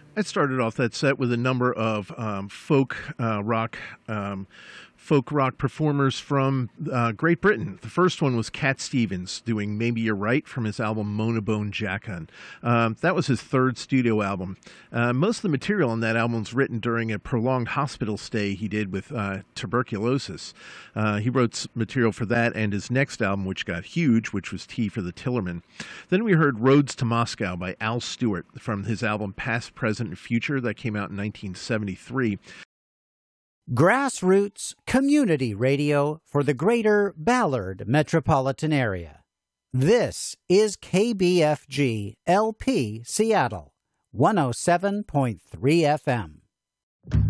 I started off that set with a number of folk rock performers from Great Britain. The first one was Cat Stevens doing "Maybe You're Right" from his album Monobone Jackhun. That was his third studio album. Most of the material on that album was written during a prolonged hospital stay he did with tuberculosis. He wrote material for that and his next album, which got huge, which was Tea for the Tillerman. Then we heard "Roads to Moscow" by Al Stewart from his album Past, Present, and Future that came out in 1973. Grassroots community radio for the greater Ballard metropolitan area. This is KBFG LP Seattle, 107.3 FM.